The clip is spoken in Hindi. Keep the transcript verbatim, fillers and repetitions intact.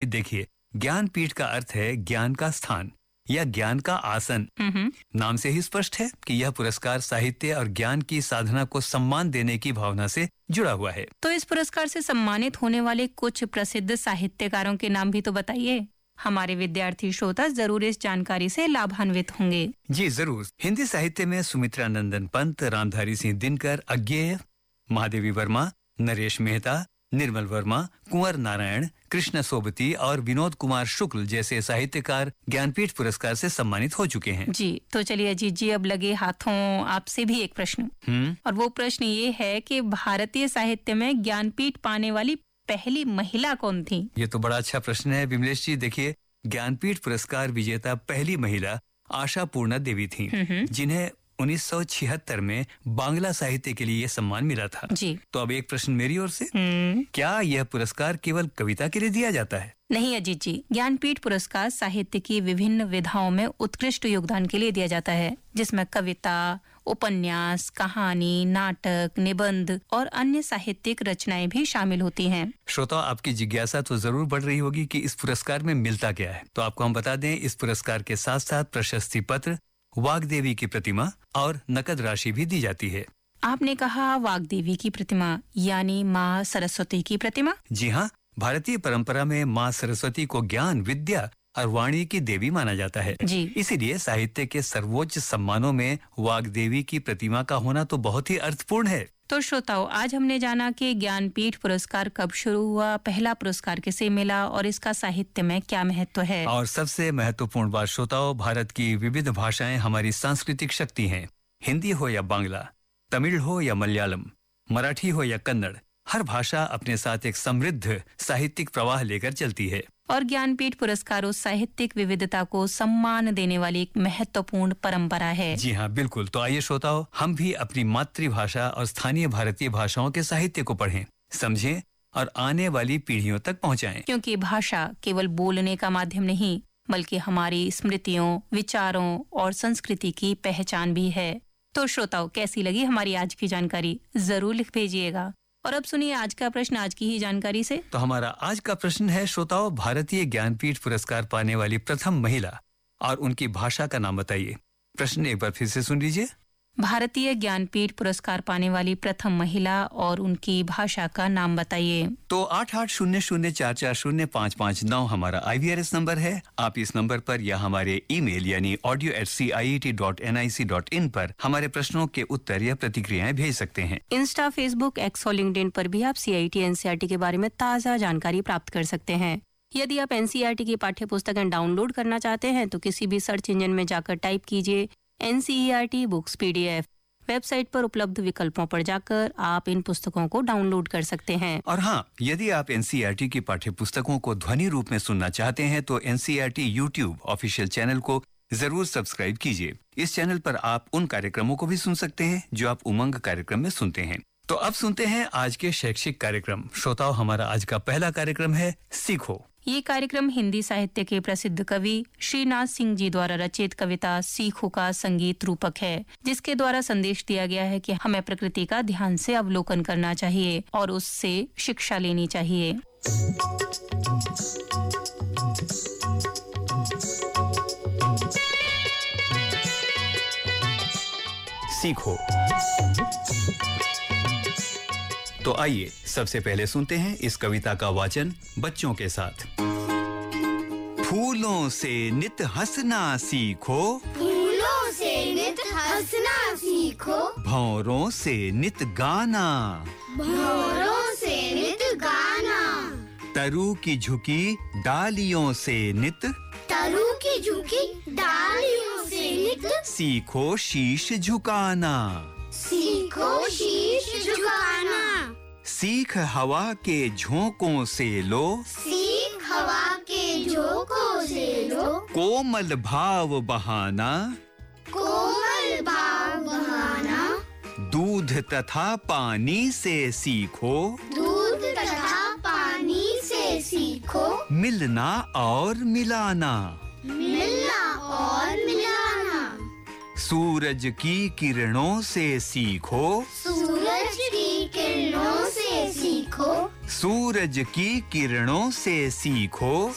देखिए, ज्ञानपीठ का अर्थ है ज्ञान का स्थान या ज्ञान का आसन। नाम से ही स्पष्ट है कि यह पुरस्कार साहित्य और ज्ञान की साधना को सम्मान देने की भावना से जुड़ा हुआ है। तो इस पुरस्कार से सम्मानित होने वाले कुछ प्रसिद्ध साहित्यकारों के नाम भी तो बताइए। हमारे विद्यार्थी श्रोता जरूर इस जानकारी से लाभान्वित होंगे। जी जरूर। हिंदी साहित्य में सुमित्रा नंदन पंत, रामधारी सिंह दिनकर, अज्ञेय, महादेवी वर्मा, नरेश मेहता, निर्मल वर्मा, कुंवर नारायण, कृष्ण सोबती और विनोद कुमार शुक्ल जैसे साहित्यकार ज्ञानपीठ पुरस्कार से सम्मानित हो चुके हैं। जी तो चलिए अजीत जी, अब लगे हाथों आपसे भी एक प्रश्न। हम्म और वो प्रश्न ये है कि भारतीय साहित्य में ज्ञानपीठ पाने वाली पहली महिला कौन थी? ये तो बड़ा अच्छा प्रश्न है विमलेश जी। देखिए, ज्ञानपीठ पुरस्कार विजेता पहली महिला आशा पूर्णा देवी थी, जिन्हें उन्नीस सौ छिहत्तर में बांग्ला साहित्य के लिए यह सम्मान मिला था। जी तो अब एक प्रश्न मेरी ओर से, क्या यह पुरस्कार केवल कविता के लिए दिया जाता है? नहीं अजीत जी, ज्ञानपीठ पुरस्कार साहित्य की विभिन्न विधाओं में उत्कृष्ट योगदान के लिए दिया जाता है, जिसमें कविता, उपन्यास, कहानी, नाटक, निबंध और अन्य साहित्यिक रचनाएं भी शामिल होती हैं। श्रोता, आपकी जिज्ञासा तो जरूर बढ़ रही होगी कि इस पुरस्कार में मिलता क्या है। तो आपको हम बता दें, इस पुरस्कार के साथ साथ प्रशस्ति पत्र, वाग्देवी की प्रतिमा और नकद राशि भी दी जाती है। आपने कहा वाग्देवी की प्रतिमा, यानी माँ सरस्वती की प्रतिमा? जी हाँ, भारतीय परंपरा में माँ सरस्वती को ज्ञान, विद्या और वाणी की देवी माना जाता है। जी इसीलिए साहित्य के सर्वोच्च सम्मानों में वाग्देवी की प्रतिमा का होना तो बहुत ही अर्थपूर्ण है। तो श्रोताओं, आज हमने जाना कि ज्ञानपीठ पुरस्कार कब शुरू हुआ, पहला पुरस्कार किसे मिला और इसका साहित्य में क्या महत्व है। और सबसे महत्वपूर्ण बात श्रोताओं, भारत की विविध भाषाएं हमारी सांस्कृतिक शक्ति हैं। हिंदी हो या बांग्ला, तमिल हो या मलयालम, मराठी हो या कन्नड़, हर भाषा अपने साथ एक समृद्ध साहित्यिक प्रवाह लेकर चलती है। और ज्ञानपीठ पुरस्कारों साहित्यिक विविधता को सम्मान देने वाली एक महत्वपूर्ण परंपरा है। जी हाँ, बिल्कुल। तो आइए श्रोताओं, हम भी अपनी मातृभाषा और स्थानीय भारतीय भाषाओं के साहित्य को पढ़ें, समझें और आने वाली पीढ़ियों तक पहुँचाएं। क्योंकि भाषा केवल बोलने का माध्यम नहीं, बल्कि हमारी स्मृतियों, विचारों और संस्कृति की पहचान भी है। तो श्रोताओं, कैसी लगी हमारी आज की जानकारी, जरूर लिख भेजिएगा। और अब सुनिए आज का प्रश्न आज की ही जानकारी से। तो हमारा आज का प्रश्न है श्रोताओं, भारतीय ज्ञानपीठ पुरस्कार पाने वाली प्रथम महिला और उनकी भाषा का नाम बताइए। प्रश्न एक बार फिर से सुन लीजिए। भारतीय ज्ञानपीठ पुरस्कार पाने वाली प्रथम महिला और उनकी भाषा का नाम बताइए। तो आठ आठ शून्य शून्य चार चार शून्य पाँच पाँच नौ हमारा आई वी आर एस नंबर है। आप इस नंबर पर या हमारे ईमेल यानी audio eight C I E T dot N I C dot in पर हमारे प्रश्नों के उत्तर या प्रतिक्रियाएं भेज सकते हैं। इंस्टा, फेसबुक, एक्स और लिंक्डइन पर भी आप सी I T N C E R T के बारे में ताज़ा जानकारी प्राप्त कर सकते हैं। यदि आप N C E R T की पाठ्य पुस्तकें डाउनलोड करना चाहते हैं तो किसी भी सर्च इंजन में जाकर टाइप कीजिए N C E R T books P D F. Website पर उपलब्ध विकल्पों पर जाकर आप इन पुस्तकों को डाउनलोड कर सकते हैं। और हाँ, यदि आप N C E R T की पाठ्य पुस्तकों को ध्वनि रूप में सुनना चाहते हैं तो N C E R T YouTube official channel को जरूर सब्सक्राइब कीजिए। इस चैनल पर आप उन कार्यक्रमों को भी सुन सकते हैं जो आप उमंग कार्यक्रम में सुनते हैं। तो अब सुनते हैं आज के शैक्षिक कार्यक्रम। श्रोताओं, हमारा आज का पहला कार्यक्रम है सीखो। ये कार्यक्रम हिंदी साहित्य के प्रसिद्ध कवि श्रीनाथ सिंह जी द्वारा रचित कविता सीखो का संगीत रूपक है, जिसके द्वारा संदेश दिया गया है कि हमें प्रकृति का ध्यान से अवलोकन करना चाहिए और उससे शिक्षा लेनी चाहिए। सीखो। तो आइए सबसे पहले सुनते हैं इस कविता का वाचन बच्चों के साथ। फूलों से नित हंसना सीखो, फूलों से नित हंसना सीखो, भंवरों से नित गाना, भंवरों से नित गाना, तरु की झुकी डालियों से नित, तरु की झुकी डालियों से नित, सीखो शीश झुकाना, सीखो शीश झुकाना, सीख हवा के झोंकों से लो, सीख हवा के झोंकों से लो, कोमल भाव बहाना, कोमल भाव बहाना, दूध तथा पानी से सीखो, दूध तथा पानी से सीखो, मिलना और मिलाना, मिलना और मिलाना, सूरज की किरणों से सीखो, सूरज की किरणों से सीखो, सूरज की किरणों से सीखो,